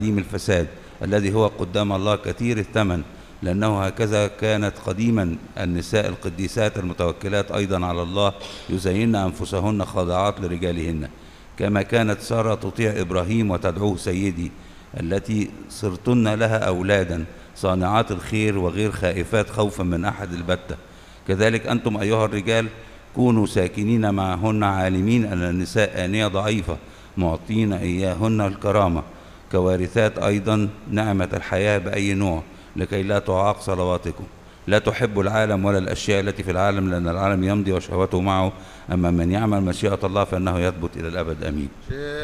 قديم الفساد الذي هو قدام الله كثير الثمن، لأنه هكذا كانت قديما النساء القديسات المتوكلات أيضا على الله يزين أنفسهن خاضعات لرجالهن، كما كانت سارة تطيع إبراهيم وتدعوه سيدي، التي صرتن لها أولادا صانعات الخير وغير خائفات خوفا من أحد البتة. كذلك أنتم أيها الرجال كونوا ساكنين معهن عالمين أن النساء آنية ضعيفة معطين إياهن الكرامة كوارثات أيضا نعمة الحياة بأي نوع، لكي لا تعاق صلواتكم. لا تحبوا العالم ولا الأشياء التي في العالم، لأن العالم يمضي وشهوته معه، أما من يعمل مشيئة الله فإنه يثبت إلى الأبد. آمين.